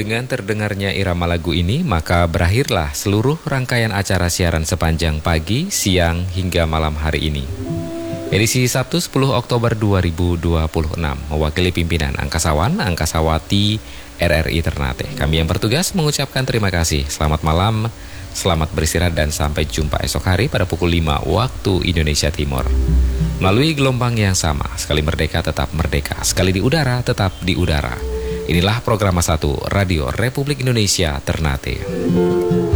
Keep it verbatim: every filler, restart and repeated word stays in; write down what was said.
Dengan terdengarnya irama lagu ini, maka berakhirlah seluruh rangkaian acara siaran sepanjang pagi, siang, hingga malam hari ini. Edisi Sabtu sepuluh Oktober dua ribu dua puluh enam, mewakili pimpinan Angkasawan, Angkasawati R R I Ternate. Kami yang bertugas mengucapkan terima kasih. Selamat malam, selamat beristirahat, dan sampai jumpa esok hari pada pukul lima waktu Indonesia Timur. Melalui gelombang yang sama, sekali merdeka tetap merdeka, sekali di udara tetap di udara. Inilah program satu Radio Republik Indonesia Ternate.